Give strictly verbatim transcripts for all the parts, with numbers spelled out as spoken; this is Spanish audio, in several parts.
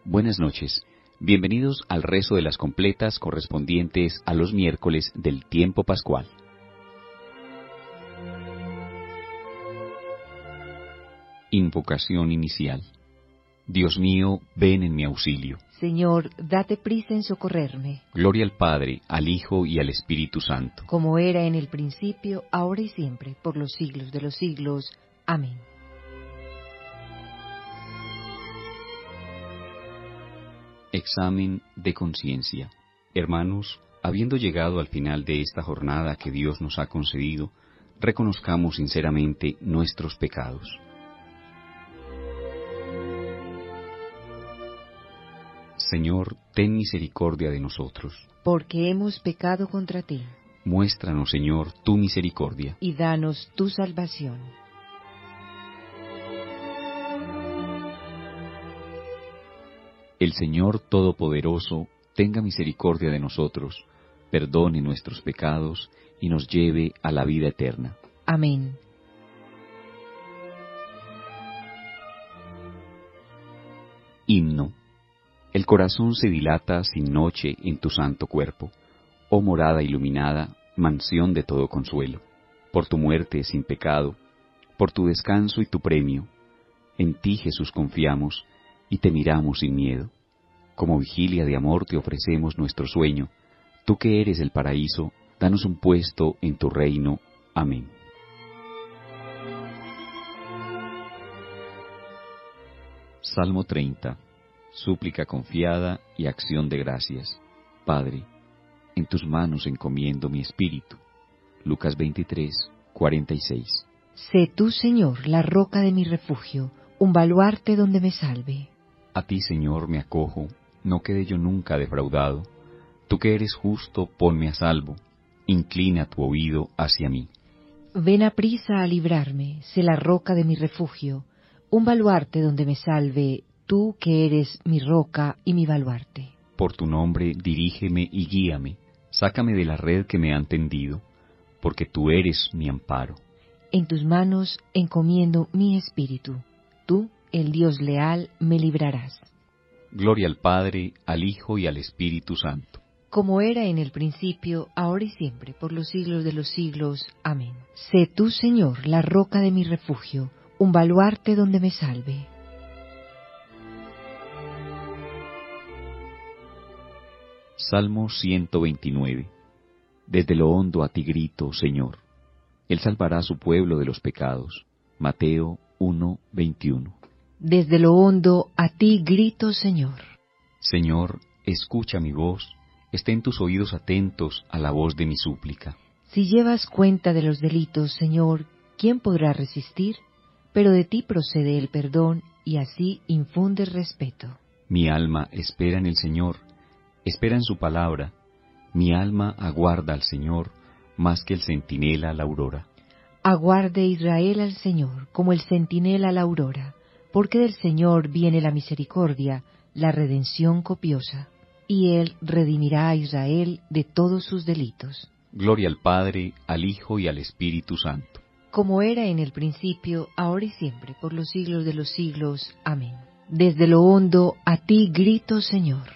Buenas noches. Bienvenidos al rezo de las completas correspondientes a los miércoles del tiempo pascual. Invocación inicial. Dios mío, ven en mi auxilio. Señor, date prisa en socorrerme. Gloria al Padre, al Hijo y al Espíritu Santo. Como era en el principio, ahora y siempre, por los siglos de los siglos. Amén. Examen de conciencia. Hermanos, habiendo llegado al final de esta jornada que Dios nos ha concedido, reconozcamos sinceramente nuestros pecados. Señor, ten misericordia de nosotros. Porque hemos pecado contra ti. Muéstranos, Señor, tu misericordia. Y danos tu salvación. El Señor Todopoderoso tenga misericordia de nosotros, perdone nuestros pecados y nos lleve a la vida eterna. Amén. Himno. El corazón se dilata sin noche en tu santo cuerpo, oh morada iluminada, mansión de todo consuelo. Por tu muerte sin pecado, por tu descanso y tu premio, en ti Jesús confiamos y te miramos sin miedo. Como vigilia de amor te ofrecemos nuestro sueño, tú que eres el paraíso, danos un puesto en tu reino. Amén. Salmo treinta. Súplica confiada y acción de gracias. Padre, en tus manos encomiendo mi espíritu. Lucas veintitrés, cuarenta y seis. Sé tú, Señor, la roca de mi refugio, un baluarte donde me salve. A ti, Señor, me acojo, no quede yo nunca defraudado. Tú que eres justo, ponme a salvo, inclina tu oído hacia mí. Ven aprisa a librarme, sé la roca de mi refugio, un baluarte donde me salve, tú que eres mi roca y mi baluarte. Por tu nombre dirígeme y guíame, sácame de la red que me han tendido, porque tú eres mi amparo. En tus manos encomiendo mi espíritu, tú, el Dios leal, me librarás. Gloria al Padre, al Hijo y al Espíritu Santo. Como era en el principio, ahora y siempre, por los siglos de los siglos. Amén. Sé tú, Señor, la roca de mi refugio, un baluarte donde me salve. Salmo ciento veintinueve. Desde lo hondo a ti grito, Señor. Él salvará a su pueblo de los pecados. Mateo uno, veintiuno. Desde lo hondo a ti grito, Señor. Señor, escucha mi voz, estén tus oídos atentos a la voz de mi súplica. Si llevas cuenta de los delitos, Señor, ¿quién podrá resistir? Pero de ti procede el perdón, y así infundes respeto. Mi alma espera en el Señor, espera en su palabra. Mi alma aguarda al Señor, más que el centinela a la aurora. Aguarde Israel al Señor, como el centinela a la aurora, porque del Señor viene la misericordia, la redención copiosa, y Él redimirá a Israel de todos sus delitos. Gloria al Padre, al Hijo y al Espíritu Santo. Como era en el principio, ahora y siempre, por los siglos de los siglos. Amén. Desde lo hondo a ti grito, Señor.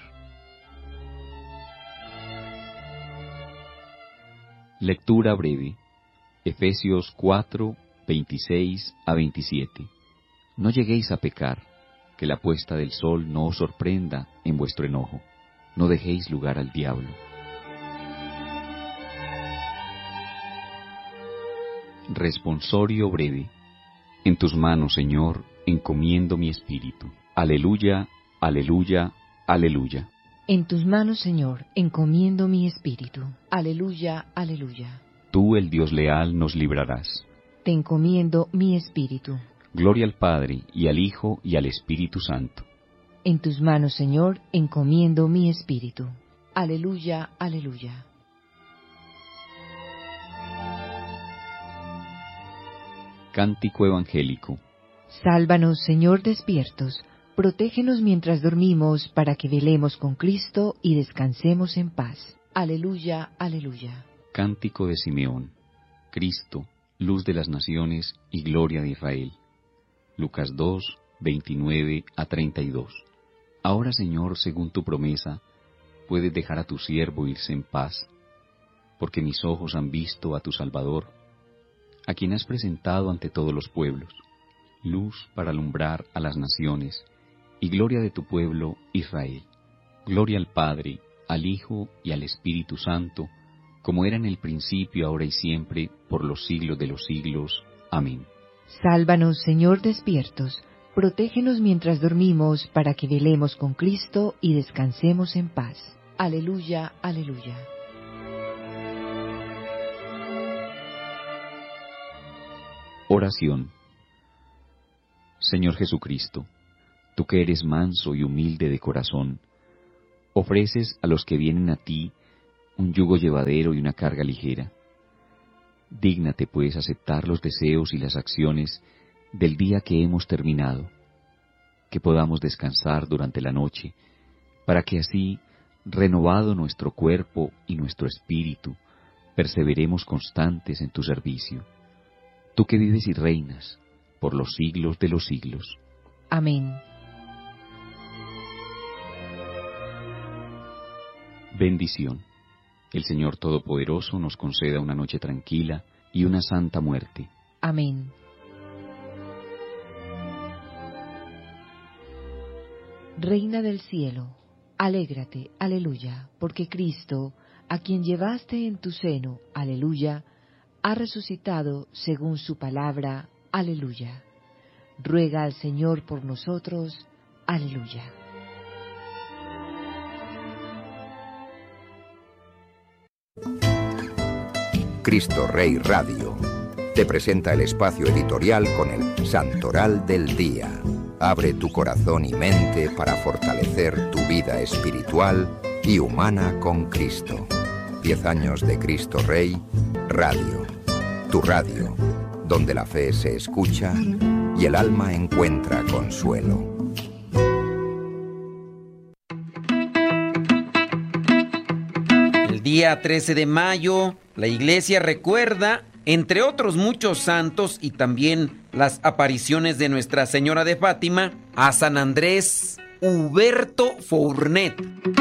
Lectura breve. Efesios cuatro, veintiséis a veintisiete. No lleguéis a pecar, que la puesta del sol no os sorprenda en vuestro enojo. No dejéis lugar al diablo. Responsorio breve. En tus manos, Señor, encomiendo mi espíritu. Aleluya, aleluya, aleluya. En tus manos, Señor, encomiendo mi espíritu. Aleluya, aleluya. Tú, el Dios leal, nos librarás. Te encomiendo mi espíritu. Gloria al Padre, y al Hijo, y al Espíritu Santo. En tus manos, Señor, encomiendo mi espíritu. Aleluya, aleluya. Cántico evangélico. Sálvanos, Señor, despiertos. Protégenos mientras dormimos, para que velemos con Cristo y descansemos en paz. Aleluya, aleluya. Cántico de Simeón. Cristo, luz de las naciones y gloria de Israel. Lucas dos, veintinueve a treinta y dos. Ahora, Señor, según tu promesa, puedes dejar a tu siervo irse en paz, porque mis ojos han visto a tu Salvador, a quien has presentado ante todos los pueblos, luz para alumbrar a las naciones, y gloria de tu pueblo Israel. Gloria al Padre, al Hijo y al Espíritu Santo, como era en el principio, ahora y siempre, por los siglos de los siglos. Amén. Sálvanos, Señor, despiertos. Protégenos mientras dormimos, para que velemos con Cristo y descansemos en paz. Aleluya, aleluya. Oración. Señor Jesucristo, tú que eres manso y humilde de corazón, ofreces a los que vienen a ti un yugo llevadero y una carga ligera. Dígnate, pues, aceptar los deseos y las acciones del día que hemos terminado, que podamos descansar durante la noche, para que así, renovado nuestro cuerpo y nuestro espíritu, perseveremos constantes en tu servicio. Tú que vives y reinas por los siglos de los siglos. Amén. Bendición. El Señor Todopoderoso nos conceda una noche tranquila y una santa muerte. Amén. Reina del cielo, alégrate, aleluya, porque Cristo, a quien llevaste en tu seno, aleluya, ha resucitado según su palabra, aleluya. Ruega al Señor por nosotros, aleluya. Cristo Rey Radio te presenta el espacio editorial con el Santoral del Día. Abre tu corazón y mente para fortalecer tu vida espiritual y humana con Cristo. Diez años de Cristo Rey Radio. Tu radio, donde la fe se escucha y el alma encuentra consuelo. El día trece de mayo, la Iglesia recuerda, entre otros muchos santos y también las apariciones de Nuestra Señora de Fátima, a San Andrés Huberto Fournet.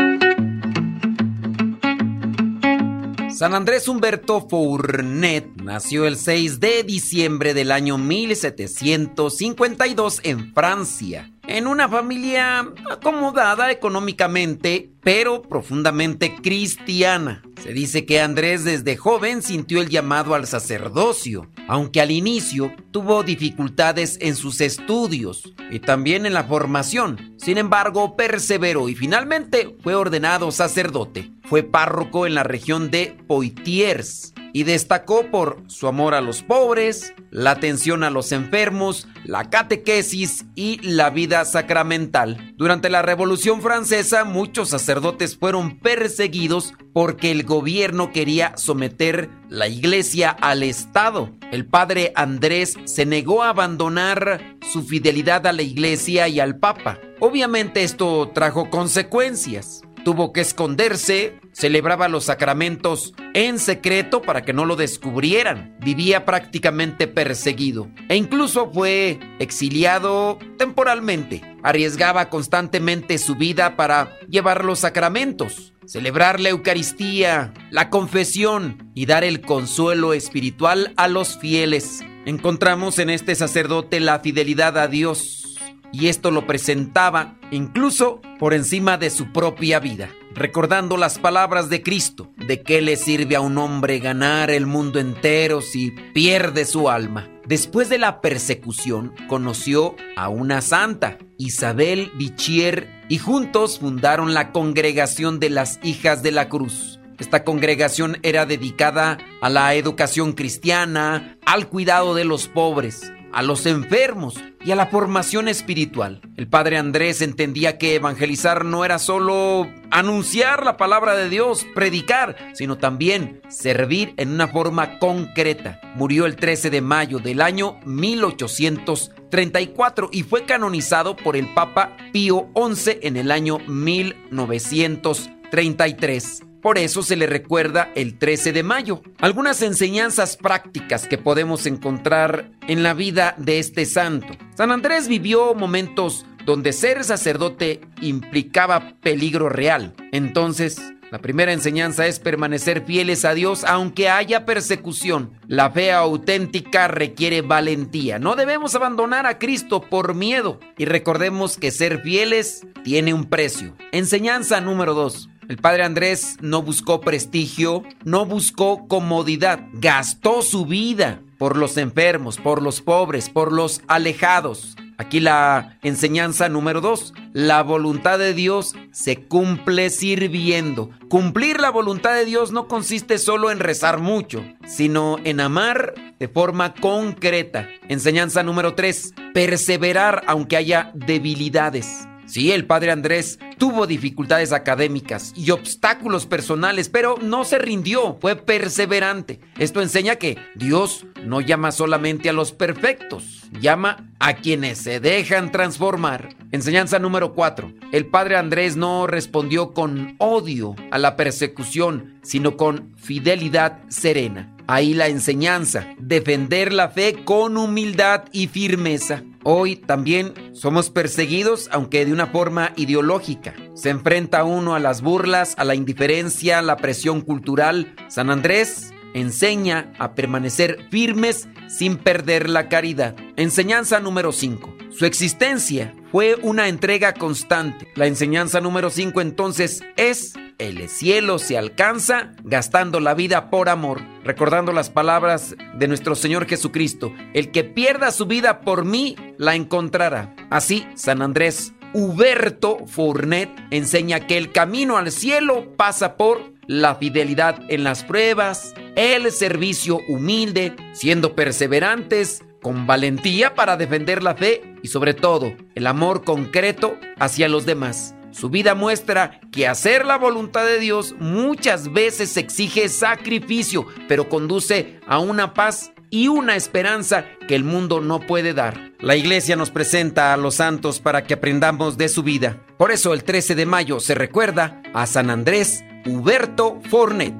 San Andrés Humberto Fournet nació el seis de diciembre del año mil setecientos cincuenta y dos en Francia, en una familia acomodada económicamente, pero profundamente cristiana. Se dice que Andrés desde joven sintió el llamado al sacerdocio, aunque al inicio tuvo dificultades en sus estudios y también en la formación. Sin embargo, perseveró y finalmente fue ordenado sacerdote. Fue párroco en la región de Poitiers y destacó por su amor a los pobres, la atención a los enfermos, la catequesis y la vida sacramental. Durante la Revolución Francesa, muchos sacerdotes fueron perseguidos porque el gobierno quería someter la Iglesia al Estado. El padre Andrés se negó a abandonar su fidelidad a la Iglesia y al Papa. Obviamente esto trajo consecuencias. Tuvo que esconderse, celebraba los sacramentos en secreto para que no lo descubrieran. Vivía prácticamente perseguido e incluso fue exiliado temporalmente. Arriesgaba constantemente su vida para llevar los sacramentos, celebrar la Eucaristía, la confesión y dar el consuelo espiritual a los fieles. Encontramos en este sacerdote la fidelidad a Dios. Y esto lo presentaba incluso por encima de su propia vida, recordando las palabras de Cristo: ¿de qué le sirve a un hombre ganar el mundo entero si pierde su alma? Después de la persecución, conoció a una santa, Isabel Vichier, y juntos fundaron la Congregación de las Hijas de la Cruz. Esta congregación era dedicada a la educación cristiana, al cuidado de los pobres, a los enfermos y a la formación espiritual. El padre Andrés entendía que evangelizar no era solo anunciar la palabra de Dios, predicar, sino también servir en una forma concreta. Murió el trece de mayo del año mil ochocientos treinta y cuatro y fue canonizado por el Papa Pío once en el año mil novecientos treinta y tres. Por eso se le recuerda el trece de mayo. Algunas enseñanzas prácticas que podemos encontrar en la vida de este santo. San Andrés vivió momentos donde ser sacerdote implicaba peligro real. Entonces, la primera enseñanza es permanecer fieles a Dios aunque haya persecución. La fe auténtica requiere valentía. No debemos abandonar a Cristo por miedo. Y recordemos que ser fieles tiene un precio. Enseñanza número dos. El padre Andrés no buscó prestigio, no buscó comodidad. Gastó su vida por los enfermos, por los pobres, por los alejados. Aquí la enseñanza número dos. La voluntad de Dios se cumple sirviendo. Cumplir la voluntad de Dios no consiste solo en rezar mucho, sino en amar de forma concreta. Enseñanza número tres. Perseverar aunque haya debilidades. Sí, el padre Andrés tuvo dificultades académicas y obstáculos personales, pero no se rindió, fue perseverante. Esto enseña que Dios no llama solamente a los perfectos, llama a quienes se dejan transformar. Enseñanza número cuatro. El padre Andrés no respondió con odio a la persecución, sino con fidelidad serena. Ahí la enseñanza, defender la fe con humildad y firmeza. Hoy también somos perseguidos, aunque de una forma ideológica. Se enfrenta uno a las burlas, a la indiferencia, a la presión cultural. San Andrés enseña a permanecer firmes sin perder la caridad. Enseñanza número cinco. Su existencia fue una entrega constante. La enseñanza número cinco entonces es: el cielo se alcanza gastando la vida por amor. Recordando las palabras de nuestro Señor Jesucristo: el que pierda su vida por mí, la encontrará. Así, San Andrés Huberto Fournet enseña que el camino al cielo pasa por la fidelidad en las pruebas, el servicio humilde, siendo perseverantes, con valentía para defender la fe y sobre todo el amor concreto hacia los demás. Su vida muestra que hacer la voluntad de Dios muchas veces exige sacrificio, pero conduce a una paz y una esperanza que el mundo no puede dar. La Iglesia nos presenta a los santos para que aprendamos de su vida. Por eso el trece de mayo se recuerda a San Andrés Huberto Fournet.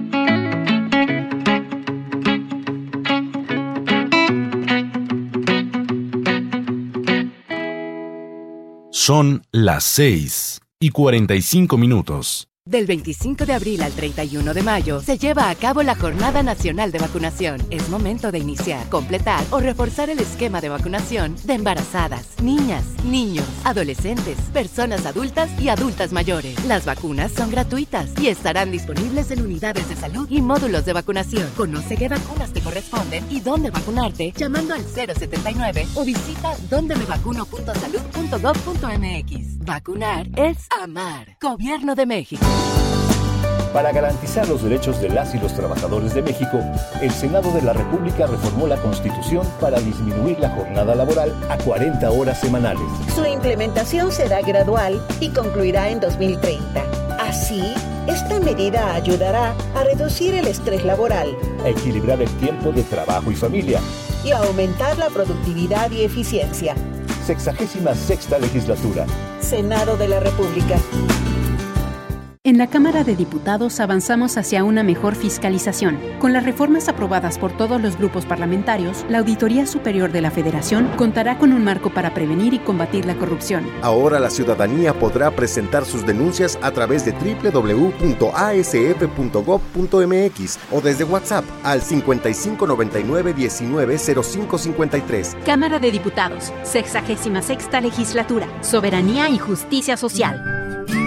Son las seis y cuarenta y cinco minutos. Del veinticinco de abril al treinta y uno de mayo se lleva a cabo la Jornada Nacional de Vacunación. Es momento de iniciar, completar o reforzar el esquema de vacunación de embarazadas, niñas, niños, adolescentes, personas adultas y adultas mayores. Las vacunas son gratuitas y estarán disponibles en unidades de salud y módulos de vacunación. Conoce qué vacunas te corresponden y dónde vacunarte llamando al cero setenta y nueve o visita donde me vacuno punto salud punto gov punto mx. Vacunar es amar. Gobierno de México. Para garantizar los derechos de las y los trabajadores de México, el Senado de la República reformó la Constitución para disminuir la jornada laboral a cuarenta horas semanales. Su implementación será gradual y concluirá en dos mil treinta. Así, esta medida ayudará a reducir el estrés laboral, a equilibrar el tiempo de trabajo y familia y a aumentar la productividad y eficiencia. Sexagésima sexta legislatura. Senado de la República. En la Cámara de Diputados avanzamos hacia una mejor fiscalización. Con las reformas aprobadas por todos los grupos parlamentarios, la Auditoría Superior de la Federación contará con un marco para prevenir y combatir la corrupción. Ahora la ciudadanía podrá presentar sus denuncias a través de doble u doble u doble u punto a s f punto gov punto m x o desde WhatsApp al cincuenta y cinco noventa y nueve diecinueve cero cinco cincuenta y tres. Cámara de Diputados, sexagésima sexta legislatura, soberanía y justicia social.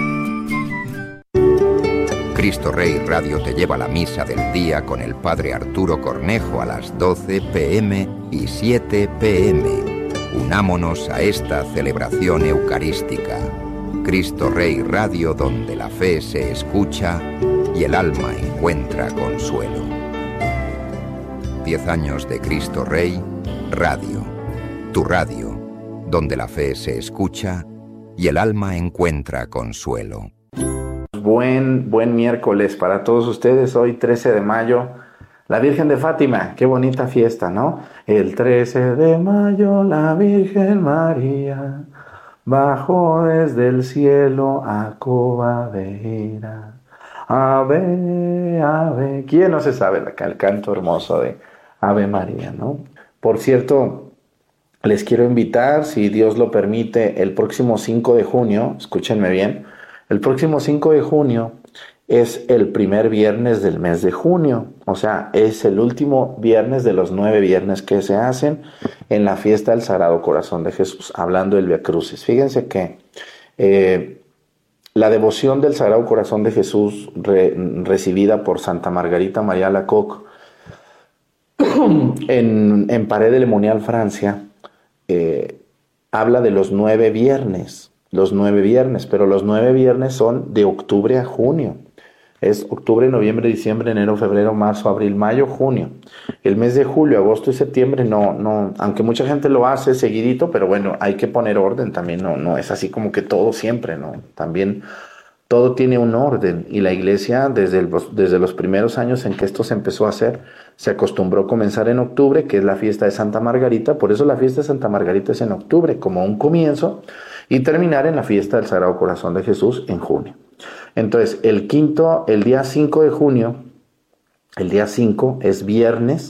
Cristo Rey Radio te lleva la misa del día con el Padre Arturo Cornejo a las doce pm y siete pm. Unámonos a esta celebración eucarística. Cristo Rey Radio, donde la fe se escucha y el alma encuentra consuelo. Diez años de Cristo Rey Radio. Tu radio, donde la fe se escucha y el alma encuentra consuelo. Buen, buen miércoles para todos ustedes. Hoy trece de mayo, la Virgen de Fátima. Qué bonita fiesta, ¿no? El trece de mayo la Virgen María bajó desde el cielo a Covadonga. Ave, ave. ¿Quién no se sabe el canto hermoso de Ave María, no? Por cierto, les quiero invitar, si Dios lo permite, el próximo cinco de junio, escúchenme bien, el próximo cinco de junio es el primer viernes del mes de junio, o sea, es el último viernes de los nueve viernes que se hacen en la fiesta del Sagrado Corazón de Jesús, hablando del Vía Crucis. Fíjense que eh, la devoción del Sagrado Corazón de Jesús re, recibida por Santa Margarita María Alacoque en, en Paray-le-Monial, Francia, eh, habla de los nueve viernes, los nueve viernes, pero los nueve viernes son de octubre a junio. Es octubre, noviembre, diciembre, enero, febrero, marzo, abril, mayo, junio. El mes de julio, agosto y septiembre no, no, aunque mucha gente lo hace seguidito, pero bueno, hay que poner orden también, no, no es así como que todo siempre, ¿no? También todo tiene un orden y la iglesia desde, el, desde los primeros años en que esto se empezó a hacer, se acostumbró a comenzar en octubre, que es la fiesta de Santa Margarita, por eso la fiesta de Santa Margarita es en octubre, como un comienzo, y terminar en la fiesta del Sagrado Corazón de Jesús en junio. Entonces, el quinto, el día cinco de junio, el día cinco es viernes,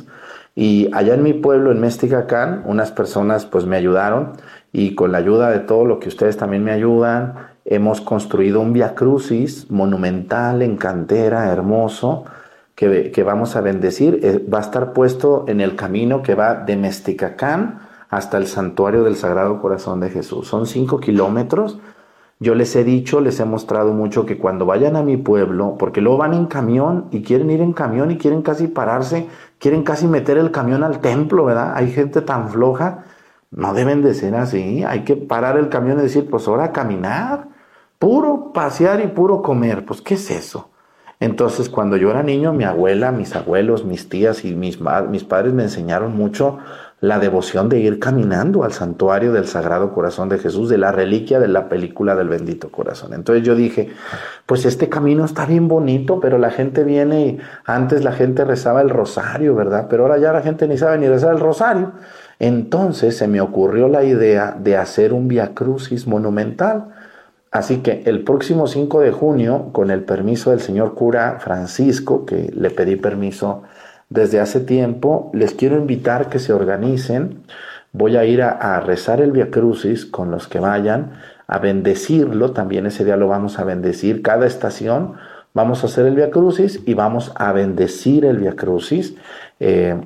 y allá en mi pueblo, en Mesticacán, unas personas pues me ayudaron, y con la ayuda de todo lo que ustedes también me ayudan, hemos construido un Vía Crucis monumental, en cantera, hermoso, que, que vamos a bendecir. Eh, va a estar puesto en el camino que va de Mesticacán hasta el Santuario del Sagrado Corazón de Jesús. Son cinco kilómetros. Yo les he dicho, les he mostrado mucho que cuando vayan a mi pueblo, porque luego van en camión y quieren ir en camión y quieren casi pararse, quieren casi meter el camión al templo, ¿verdad? Hay gente tan floja, no deben de ser así, hay que parar el camión y decir, pues ahora caminar, puro pasear y puro comer, pues ¿qué es eso? Entonces cuando yo era niño, mi abuela, mis abuelos, mis tías y mis, mis padres me enseñaron mucho la devoción de ir caminando al santuario del Sagrado Corazón de Jesús, de la reliquia de la película del Bendito Corazón. Entonces yo dije, pues este camino está bien bonito, pero la gente viene y antes la gente rezaba el rosario, ¿verdad? Pero ahora ya la gente ni sabe ni rezar el rosario. Entonces se me ocurrió la idea de hacer un Vía Crucis monumental. Así que el próximo cinco de junio, con el permiso del señor cura Francisco, que le pedí permiso desde hace tiempo, les quiero invitar que se organicen. Voy a ir a, a rezar el Vía Crucis con los que vayan, a bendecirlo, también ese día lo vamos a bendecir. Cada estación vamos a hacer el Vía Crucis y vamos a bendecir el Vía Crucis. Eh,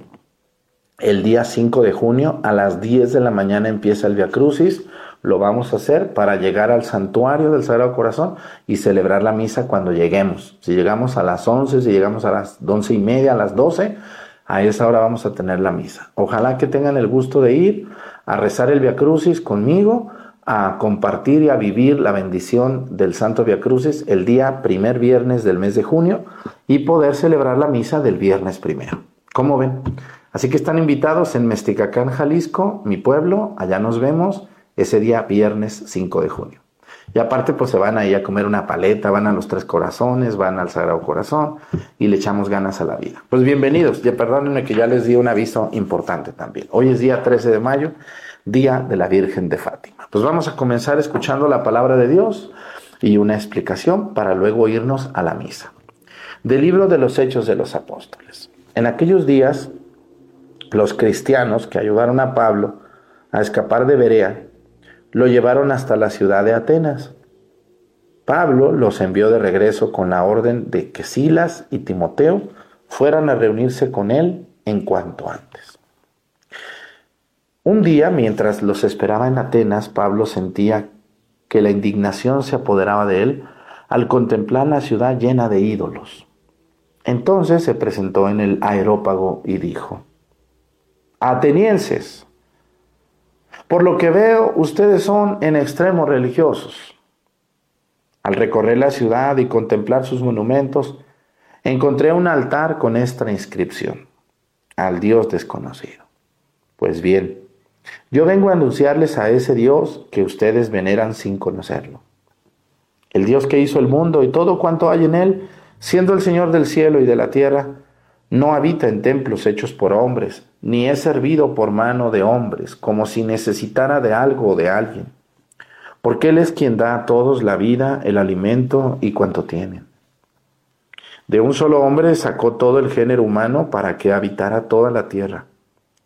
el día cinco de junio a las diez de la mañana empieza el Vía Crucis. Lo vamos a hacer para llegar al santuario del Sagrado Corazón y celebrar la misa cuando lleguemos. Si llegamos a las once, si llegamos a las once y media, a las doce, a esa hora vamos a tener la misa. Ojalá que tengan el gusto de ir a rezar el Vía Crucis conmigo, a compartir y a vivir la bendición del Santo Vía Crucis el día primer viernes del mes de junio y poder celebrar la misa del viernes primero. ¿Cómo ven? Así que están invitados en Mesticacán, Jalisco, mi pueblo, allá nos vemos. Ese día viernes cinco de junio. Y aparte pues se van ahí a comer una paleta, van a los Tres Corazones, van al Sagrado Corazón y le echamos ganas a la vida. Pues bienvenidos, ya perdónenme que ya les di un aviso importante también. Hoy es día trece de mayo, día de la Virgen de Fátima. Pues vamos a comenzar escuchando la palabra de Dios y una explicación para luego irnos a la misa. Del libro de los Hechos de los Apóstoles. En aquellos días, los cristianos que ayudaron a Pablo a escapar de Berea, lo llevaron hasta la ciudad de Atenas. Pablo los envió de regreso con la orden de que Silas y Timoteo fueran a reunirse con él en cuanto antes. Un día, mientras los esperaba en Atenas, Pablo sentía que la indignación se apoderaba de él al contemplar la ciudad llena de ídolos. Entonces se presentó en el areópago y dijo: Atenienses, por lo que veo, ustedes son en extremo religiosos. Al recorrer la ciudad y contemplar sus monumentos, encontré un altar con esta inscripción: al Dios desconocido. Pues bien, yo vengo a anunciarles a ese Dios que ustedes veneran sin conocerlo. El Dios que hizo el mundo y todo cuanto hay en él, siendo el Señor del cielo y de la tierra, no habita en templos hechos por hombres, ni es servido por mano de hombres, como si necesitara de algo o de alguien. Porque Él es quien da a todos la vida, el alimento y cuanto tienen. De un solo hombre sacó todo el género humano para que habitara toda la tierra.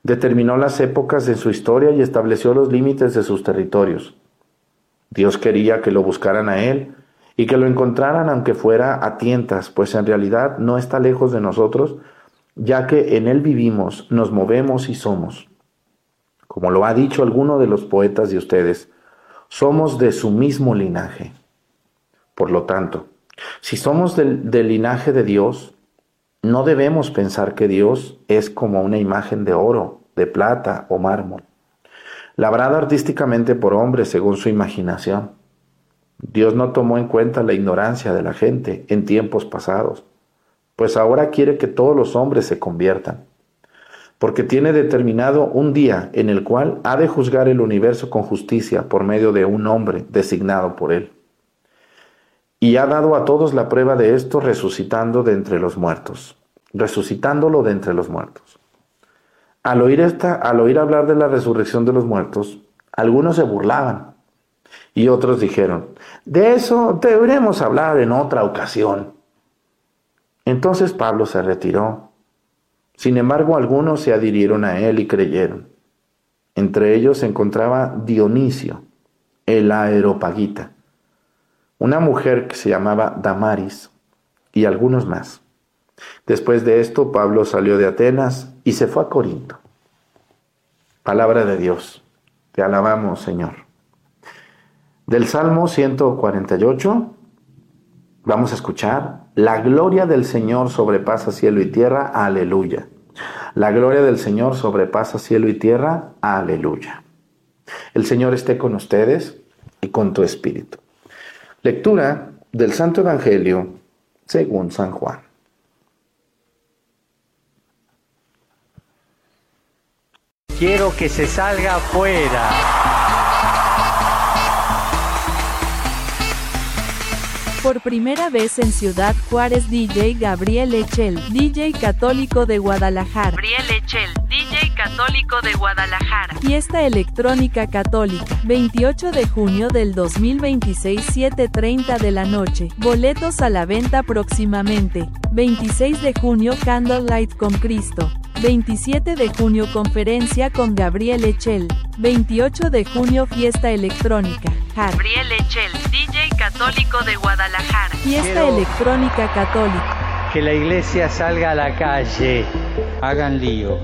Determinó las épocas de su historia y estableció los límites de sus territorios. Dios quería que lo buscaran a Él y que lo encontraran aunque fuera a tientas, pues en realidad no está lejos de nosotros, ya que en Él vivimos, nos movemos y somos. Como lo ha dicho alguno de los poetas de ustedes, somos de su mismo linaje. Por lo tanto, si somos del, del linaje de Dios, no debemos pensar que Dios es como una imagen de oro, de plata o mármol, labrada artísticamente por hombres según su imaginación. Dios no tomó en cuenta la ignorancia de la gente en tiempos pasados, pues ahora quiere que todos los hombres se conviertan, porque tiene determinado un día en el cual ha de juzgar el universo con justicia por medio de un hombre designado por Él. Y ha dado a todos la prueba de esto resucitando de entre los muertos, resucitándolo de entre los muertos. Al oír, esta, al oír hablar de la resurrección de los muertos, algunos se burlaban y otros dijeron, de eso deberemos hablar en otra ocasión. Entonces Pablo se retiró. Sin embargo, algunos se adhirieron a él y creyeron. Entre ellos se encontraba Dionisio, el Areópagita, una mujer que se llamaba Damaris y algunos más. Después de esto, Pablo salió de Atenas y se fue a Corinto. Palabra de Dios. Te alabamos, Señor. Del Salmo ciento cuarenta y ocho, vamos a escuchar: la gloria del Señor sobrepasa cielo y tierra, aleluya. La gloria del Señor sobrepasa cielo y tierra, aleluya. El Señor esté con ustedes y con tu espíritu. Lectura del Santo Evangelio según San Juan. Quiero que se salga afuera. Por primera vez en Ciudad Juárez, D J Gabriel Echel, D J católico de Guadalajara. Gabriel Echel, D J católico de Guadalajara. Fiesta electrónica católica, veintiocho de junio del dos mil veintiséis, siete treinta de la noche. Boletos a la venta próximamente. veintiséis de junio, Candlelight con Cristo. veintisiete de junio, conferencia con Gabriel Echel. veintiocho de junio, fiesta electrónica. Gabriel Echel, D J católico de Guadalajara. Fiesta Quiero electrónica católica. que la iglesia salga a la calle. Hagan lío.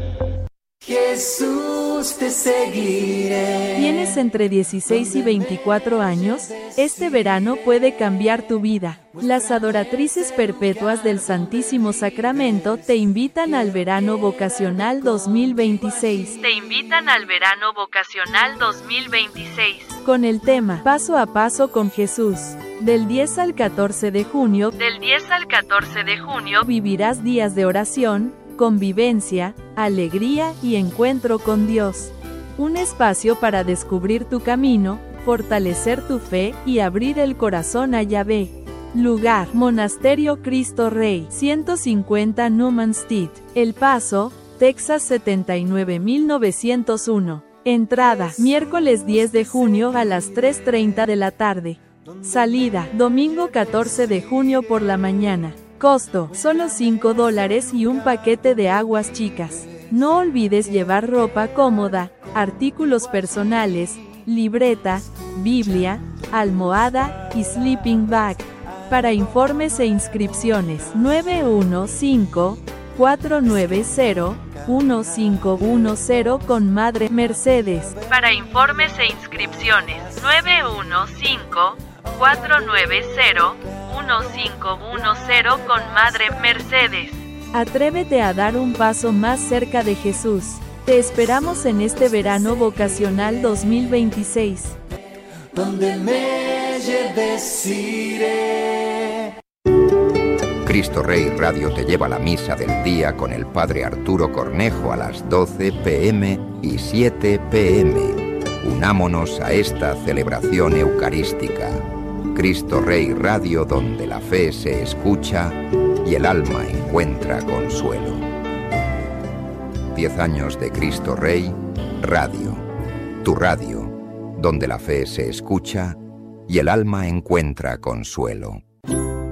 Jesús, te seguiré. ¿Tienes entre dieciséis y veinticuatro años? Este verano puede cambiar tu vida. Las adoratrices perpetuas del Santísimo Sacramento te invitan al Verano Vocacional dos mil veintiséis. Te invitan al Verano Vocacional dos mil veintiséis. Con el tema Paso a Paso con Jesús. Del diez al catorce de junio. Del diez al catorce de junio vivirás días de oración, convivencia, alegría y encuentro con Dios. Un espacio para descubrir tu camino, fortalecer tu fe y abrir el corazón a Yahvé. Lugar: Monasterio Cristo Rey, ciento cincuenta Newman Street, El Paso, Texas setenta y nueve mil novecientos uno. Entrada: miércoles diez de junio a las tres treinta de la tarde. Salida: domingo catorce de junio por la mañana. Costo: solo cinco dólares y un paquete de aguas chicas. No olvides llevar ropa cómoda, artículos personales, libreta, Biblia, almohada y sleeping bag. Para informes e inscripciones, nueve uno cinco, cuatro nueve cero, uno cinco uno cero con Madre Mercedes. Para informes e inscripciones, nueve uno cinco, cuatro nueve cero, uno cinco uno cero con Madre Mercedes. Atrévete a dar un paso más cerca de Jesús. Te esperamos en este Verano Vocacional dos mil veintiséis. Donde me lleves iré. Cristo Rey Radio te lleva la misa del día con el Padre Arturo Cornejo a las doce pe eme y siete pe eme. Unámonos a esta celebración eucarística. Cristo Rey Radio, donde la fe se escucha y el alma encuentra consuelo. Diez años de Cristo Rey Radio. Tu radio, donde la fe se escucha y el alma encuentra consuelo.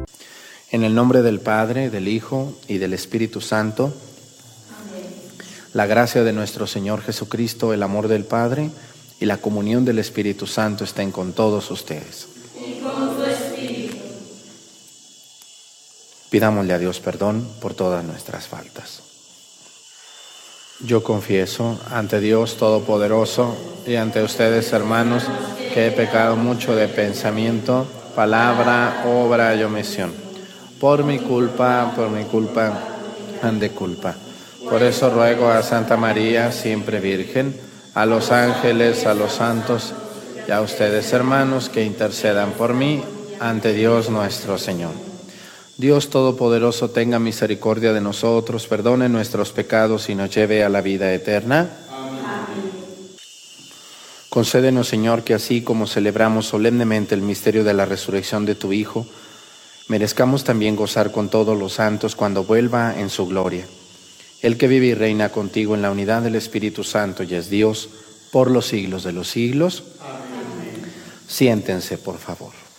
En el nombre del Padre, del Hijo y del Espíritu Santo. Amén. La gracia de nuestro Señor Jesucristo, el amor del Padre y la comunión del Espíritu Santo estén con todos ustedes. Y con tu espíritu. Pidámosle a Dios perdón por todas nuestras faltas. Yo confieso ante Dios Todopoderoso y ante ustedes, hermanos, que he pecado mucho de pensamiento, palabra, obra y omisión. Por mi culpa, por mi culpa, ande culpa. Por eso ruego a Santa María, siempre Virgen, a los ángeles, a los santos y a ustedes, hermanos, que intercedan por mí ante Dios nuestro Señor. Dios Todopoderoso tenga misericordia de nosotros, perdone nuestros pecados y nos lleve a la vida eterna. Amén. Concédenos, Señor, que así como celebramos solemnemente el misterio de la resurrección de tu Hijo, merezcamos también gozar con todos los santos cuando vuelva en su gloria. El que vive y reina contigo en la unidad del Espíritu Santo y es Dios por los siglos de los siglos. Amén. Siéntense, por favor.